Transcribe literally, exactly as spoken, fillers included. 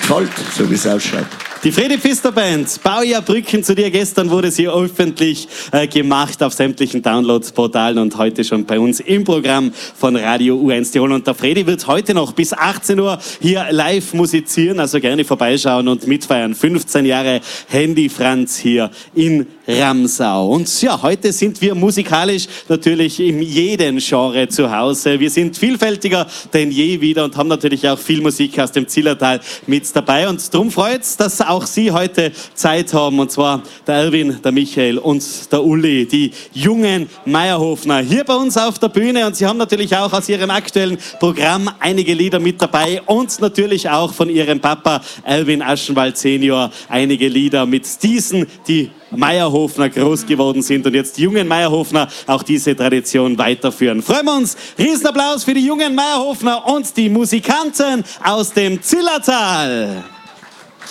kalt, so wie es ausschaut. Die Fredi Pfister Band, Baujahr Brücken zu dir. Gestern wurde sie öffentlich äh, gemacht auf sämtlichen Download-Portalen und heute schon bei uns im Programm von Radio U eins Tirol. Und der Fredi wird heute noch bis achtzehn Uhr hier live musizieren, also gerne vorbeischauen und mitfeiern. fünfzehn Jahre Handy Franz hier in Ramsau. Und ja, heute sind wir musikalisch natürlich in jedem Genre zu Hause. Wir sind vielfältiger denn je wieder und haben natürlich auch viel Musik aus dem Zillertal mit dabei. Und darum freut es, dass auch Sie heute Zeit haben, und zwar der Erwin, der Michael und der Uli, die jungen Meierhofner, hier bei uns auf der Bühne. Und Sie haben natürlich auch aus Ihrem aktuellen Programm einige Lieder mit dabei und natürlich auch von Ihrem Papa Erwin Aschenwald Senior einige Lieder mit diesen, die Meierhofner groß geworden sind und jetzt jungen Meierhofner auch diese Tradition weiterführen. Freuen wir uns. Riesenapplaus für die jungen Meierhofner und die Musikanten aus dem Zillertal.